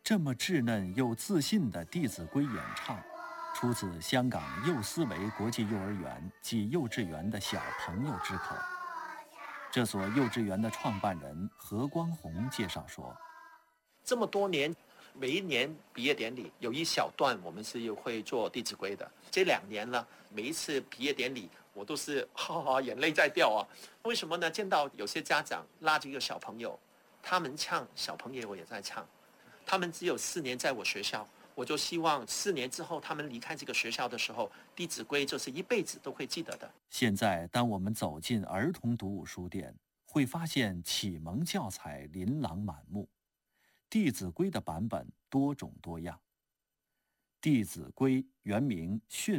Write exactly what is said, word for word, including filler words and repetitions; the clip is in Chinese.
这么稚嫩又自信的《弟子规》演唱，出自香港幼思维国际幼儿园暨幼稚园的小朋友之口。这所幼稚园的创办人何光宏介绍说， 这么多年，每一年毕业典礼有一小段我们是会做《弟子规》的。这两年了，每一次毕业典礼我都是哈哈眼泪在掉啊。为什么呢？见到有些家长拉着一个小朋友，他们唱，小朋友也在唱。他们只有四年在我学校，我就希望四年之后他们离开这个学校的时候，《弟子规》就是一辈子都会记得的。 现在当我们走进儿童读物书店，会发现启蒙教材琳琅满目，《弟子规》的版本多种多样。《弟子规》原名训